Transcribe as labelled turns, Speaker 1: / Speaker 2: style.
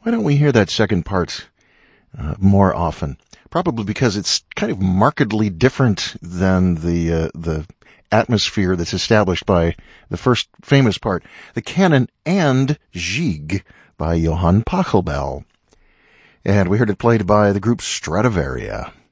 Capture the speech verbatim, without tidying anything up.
Speaker 1: Why don't we hear that second part uh, more often? Probably because it's kind of markedly different than the uh, the atmosphere that's established by the first famous part, the canon and Gigue by Johann Pachelbel. And we heard it played by the group Stradivaria.